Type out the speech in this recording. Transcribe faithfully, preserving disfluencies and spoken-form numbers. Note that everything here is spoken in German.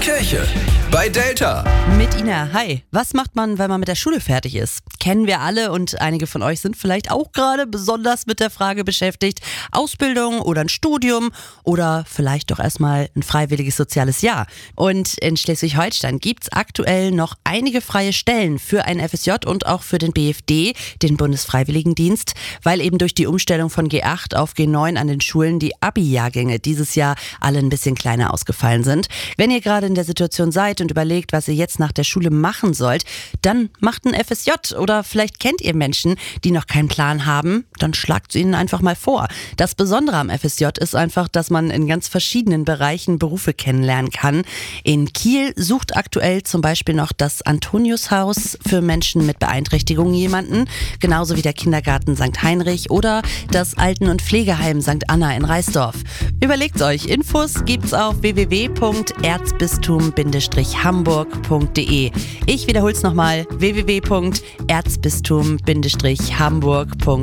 Kirche bei Delta. Mit Ina, hi. Was macht man, wenn man mit der Schule fertig ist? Kennen wir alle und einige von euch sind vielleicht auch gerade besonders mit der Frage beschäftigt, Ausbildung oder ein Studium oder vielleicht doch erstmal ein freiwilliges soziales Jahr. Und in Schleswig-Holstein gibt es aktuell noch einige freie Stellen für ein F S J und auch für den B F D, den Bundesfreiwilligendienst, weil eben durch die Umstellung von G acht auf G neun an den Schulen die Abi-Jahrgänge dieses Jahr alle ein bisschen kleiner ausgefallen sind. Wenn ihr gerade in der Situation seid und überlegt, was ihr jetzt nach der Schule machen sollt, dann macht ein F S J oder vielleicht kennt ihr Menschen, die noch keinen Plan haben, dann schlagt es ihnen einfach mal vor. Das Besondere am F S J ist einfach, dass man in ganz verschiedenen Bereichen Berufe kennenlernen kann. In Kiel sucht aktuell zum Beispiel noch das Antoniushaus für Menschen mit Beeinträchtigungen jemanden, genauso wie der Kindergarten Sankt Heinrich oder das Alten- und Pflegeheim Sankt Anna in Reisdorf. Überlegt's euch, Infos gibt's auf w w w punkt erzbistum bindestrich hamburg punkt d e. Ich wiederhol's nochmal, w w w punkt erzbistum bindestrich hamburg punkt d e.